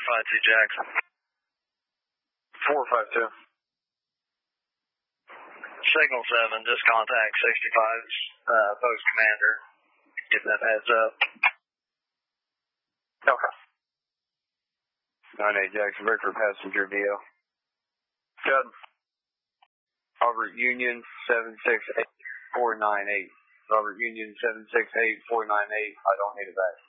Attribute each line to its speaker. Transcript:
Speaker 1: Jackson.
Speaker 2: 452.
Speaker 1: Signal 7, just contact 65's post commander. Get that heads up.
Speaker 2: Okay.
Speaker 3: 98 Jackson, break for passenger VO.
Speaker 2: Good.
Speaker 3: Robert Union 768498. Robert Union 768498. I don't need it back.